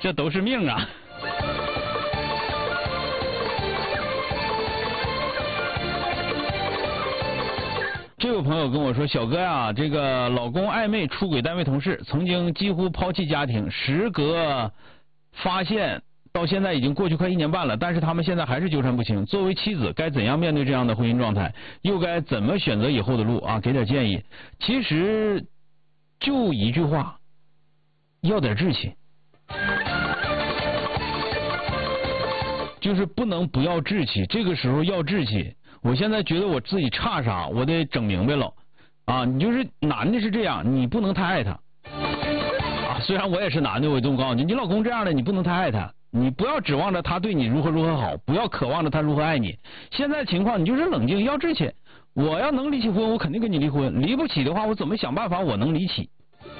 这都是命啊。这位朋友跟我说，小哥呀，这个老公暧昧出轨单位同事，曾经几乎抛弃家庭，时隔发现到现在已经过去快1年半了，但是他们现在还是纠缠不清。作为妻子，该怎样面对这样的婚姻状态？又该怎么选择以后的路啊？给点建议。其实就一句话，要点志气，就是不能不要志气。这个时候要志气。我现在觉得我自己差啥，我得整明白了啊！你就是男的是这样，你不能太爱他啊。虽然我也是男的，我这么告诉你，你老公这样的，你不能太爱他，你不要指望着他对你如何好，不要渴望着他如何爱你。现在情况你就是冷静，要志气。我要能离起婚，我肯定跟你离婚；离不起的话，我怎么想办法我能离起。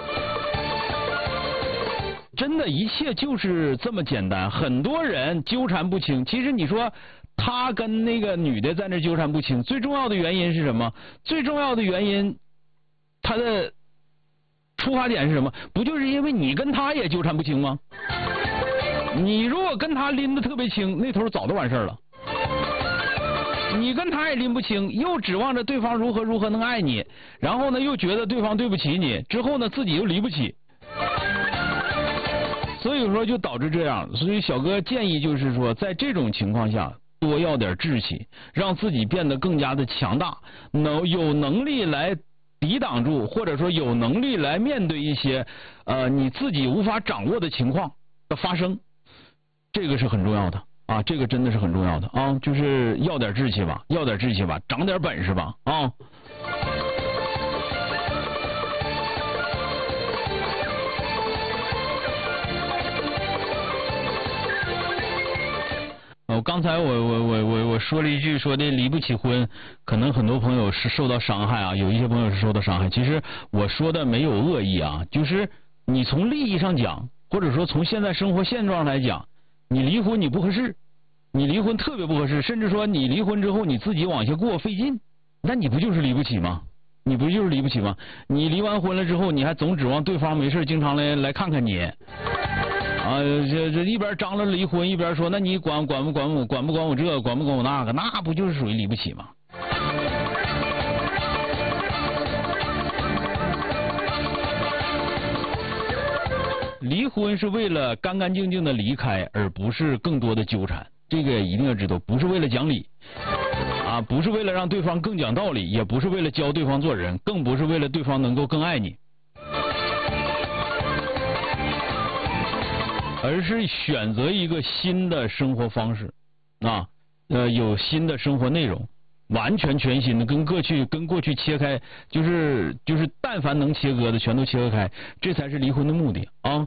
真的，一切就是这么简单。很多人纠缠不清，其实你说他跟那个女的在那纠缠不清，最重要的原因是什么？最重要的原因，他的出发点是什么？不就是因为你跟他也纠缠不清吗？你如果跟他拎得特别清，那头早都完事儿了。你跟他也拎不清，又指望着对方如何能爱你，然后呢又觉得对方对不起你，之后呢自己又离不起。所以说就导致这样，所以小哥建议就是说，在这种情况下多要点志气，让自己变得更加的强大，有能力来抵挡住，或者说有能力来面对一些你自己无法掌握的情况的发生，这个是很重要的啊，这个真的是很重要的啊，就是要点志气吧，要点志气吧，长点本事吧啊。刚才我说了一句，说的离不起婚，可能很多朋友是受到伤害啊，有一些朋友是受到伤害。其实我说的没有恶意啊，就是你从利益上讲，或者说从现在生活现状来讲，你离婚你不合适，你离婚特别不合适，甚至说你离婚之后你自己往下过费劲，那你不就是离不起吗？你不就是离不起吗？你离完婚了之后，你还总指望对方没事经常来看看你。啊，这一边张罗离婚，一边说那你管不管我这，管不管我那个，那不就是属于离不起吗？离婚是为了干干净净的离开，而不是更多的纠缠，这个一定要知道，不是为了讲理啊，不是为了让对方更讲道理，也不是为了教对方做人，更不是为了对方能够更爱你。而是选择一个新的生活方式，啊，有新的生活内容，完全全新的，跟过去切开，就是但凡能切割的全都切割开，这才是离婚的目的啊。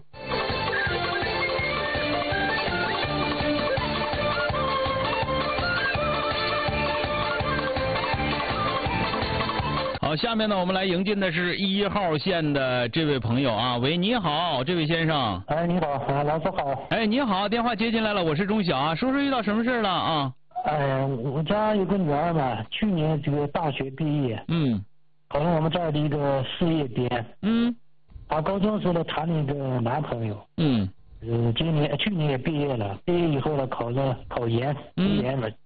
好，下面呢，我们来迎进的是1号线的这位朋友啊，喂，你好，这位先生。 哎，你好，老师好。 哎，你好，电话接进来了，我是钟晓啊，说说遇到什么事了啊？ 哎，我家有个女儿嘛，去年这个大学毕业，考上我们这儿的一个事业编，她高中时候呢谈了一个男朋友，去年也毕业了，毕业以后呢考研，读研了，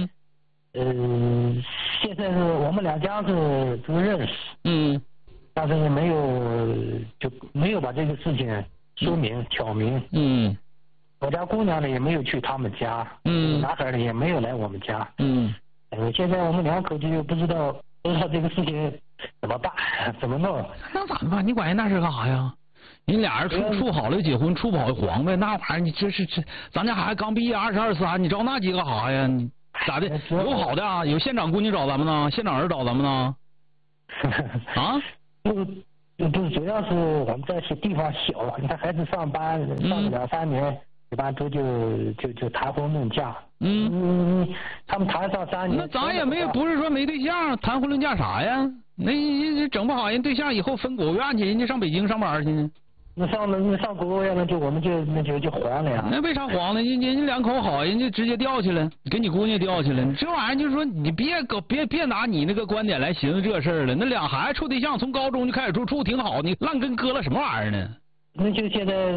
现在是我们两家是认识，但是也没有把这个事情说明挑明，我家姑娘呢也没有去他们家，男孩呢也没有来我们家，现在我们两口子又不知道这个事情怎么办，怎么弄？ 那咋办？你管人那是干啥呀？你俩人处好了结婚，处不好黄呗，那玩意儿你这咱家孩子刚毕业22、23，你找那几个干啥呀？你咋的？有好的啊，有县长姑娘找咱们呢，县长儿找咱们呢。啊？ 不是，主要是我们这些地方小，你看孩子上班上个2、3年，一般都就谈婚论嫁。他们谈上3年。 那咱也不是说没对象，谈婚论嫁啥呀？那整不好人对象以后分国务院去，人家上北京上班去呢。 那上国务院了，我们就黄了呀。 那为啥黄了？人家两口好，人家直接调去了，给你姑娘调去了。这玩意儿就是说，你别拿你那个观点来寻思这事儿了。那俩孩子处对象从高中就开始处挺好，你烂根搁了什么玩意儿呢？ 那就现在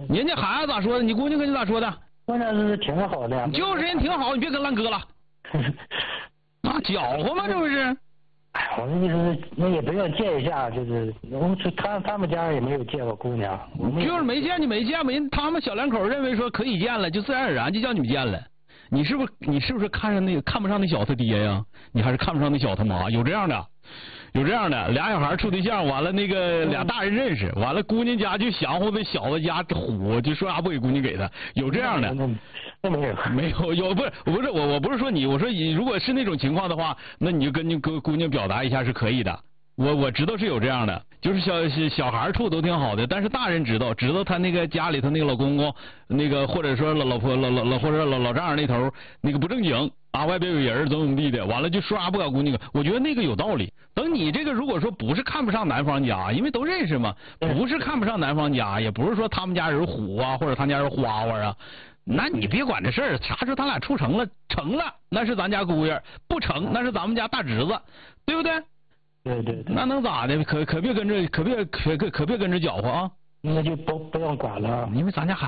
人家孩子咋说的？你姑娘跟你咋说的？ 姑娘是挺好的。 就是人挺好，你别跟烂哥了。那搅和嘛，这不是？ 哎，我的意思是，那也不要见一下，就是我们他们家也没有见过姑娘。 就是没见就没见呗，他们小两口认为说可以见了，就自然而然就叫你们见了。你是不是看不上那小他爹呀？你还是看不上那小他妈？有这样的，俩小孩处对象，完了那个俩大人认识，完了姑娘家就想乎那小子家虎，就说啥不给姑娘给他，有这样的。 那没有不是我不是说你，我说你如果是那种情况的话，那你就跟你姑娘表达一下是可以的。我知道是有这样的，就是小孩处都挺好的，但是大人知道他那个家里头那个老公公，那个或者说老婆或者老丈人那头那个不正经啊，外边有人怎么地的，完了就说啥不搞姑娘，我觉得那个有道理。等你这个如果说不是看不上男方家，因为都认识嘛，不是看不上男方家，也不是说他们家人虎啊，或者他家人花花啊，那你别管这事儿，啥时候他俩处成了那是咱家姑爷，不成那是咱们家大侄子，对不对？ 对， 那能咋的？可别跟着搅和啊！ 那就不用管了， 因为咱家还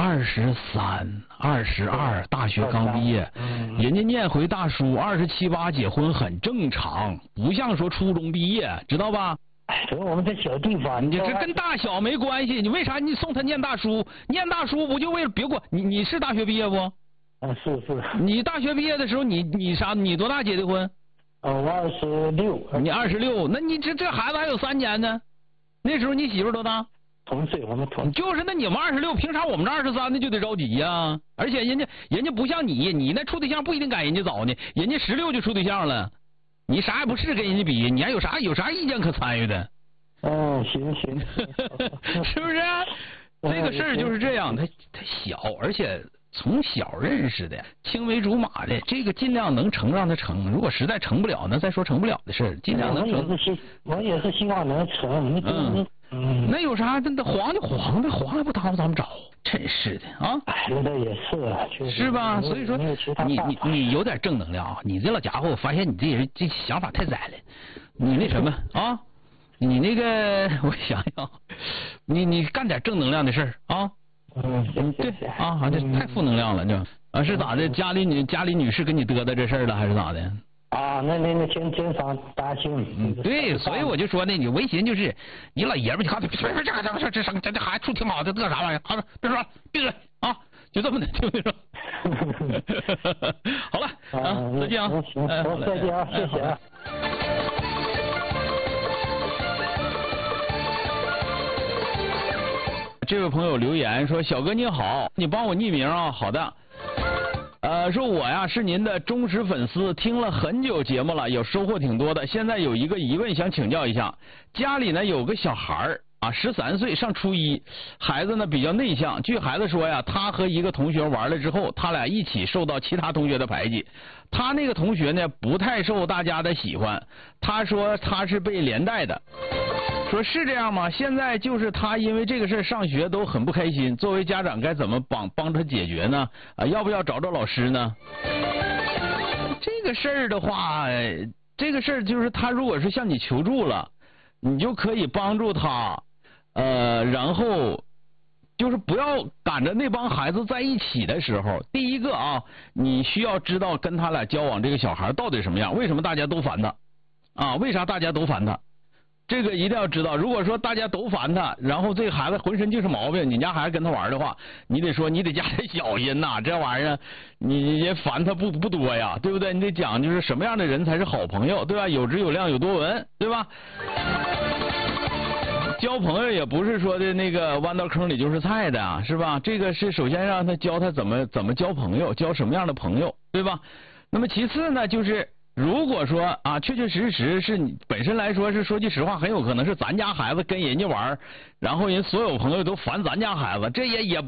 23、22，大学刚毕业，人家念回大叔27、8结婚很正常，不像说初中毕业，知道吧？ 哎，主要我们这小地方， 你这跟大小没关系，你为啥你送他念大叔？念大叔不就为了别过？你是大学毕业不？ 是。 你大学毕业的时候，你啥？你多大结的婚？ 我26。 你26，那你这孩子还有3年呢。那时候你媳妇多大？ 同岁，我们同。 就是，那你们26，凭啥我们这23的就得着急呀？而且人家不像你那处对象不一定赶人家早呢，人家16就处对象了，你啥也不是跟人家比，你还有啥意见可参与的？ 行， 是不是？这个事儿就是这样，他小，而且从小认识的，青梅竹马的，这个尽量能成让他成。如果实在成不了，那再说成不了的事儿，尽量能成。 我也是希望能成。 那有啥？那黄就黄呗，黄也不耽误咱们找，真是的啊！ 哎，那也是， 是吧？所以说，你有点正能量啊！你这老家伙，我发现你这人这想法太窄了。你那什么啊？你那个，我想想，你干点正能量的事儿啊！对啊，这太负能量了，就是咋的？家里女士跟你嘚嘚这事儿了，还是咋的？ 那经常担心。 对，所以我就说呢，你微信就是你老爷们，你看这孩子处挺好的，嘚啥玩意儿？好了，别说了，闭嘴啊！就这么的，听没说？好了再见啊！ 行，再见啊，谢谢啊。 这位朋友留言说：“小哥你好，你帮我匿名啊。”好的。说我呀是您的忠实粉丝，听了很久节目了，有收获挺多的。现在有一个疑问想请教一下，家里呢有个小孩儿啊，13岁上初1，孩子呢比较内向。据孩子说呀，他和一个同学玩了之后，他俩一起受到其他同学的排挤。他那个同学呢不太受大家的喜欢，他说他是被连带的。说是这样吗？现在就是他因为这个事上学都很不开心，作为家长该怎么帮他解决呢？要不要找老师呢？这个事儿的话，这个事儿就是他如果是向你求助了，你就可以帮助他，然后就是不要赶着那帮孩子在一起的时候，第一个啊，你需要知道跟他俩交往这个小孩到底什么样，为什么大家都烦他啊？为啥大家都烦他？这个一定要知道。如果说大家都烦他，然后这个孩子浑身就是毛病，你家孩子跟他玩的话，你得加点小心呐。这玩意儿你也烦他不多呀，对不对？你得讲就是什么样的人才是好朋友，对吧？有质有量有多闻，对吧？交朋友也不是说的那个弯到坑里就是菜的啊，是吧？这个是首先让他教他怎么交朋友，交什么样的朋友，对吧？那么其次呢，就是如果说啊，确确实实是你本身来说是说句实话，很有可能是咱家孩子跟人家玩，然后人所有朋友都烦咱家孩子，这也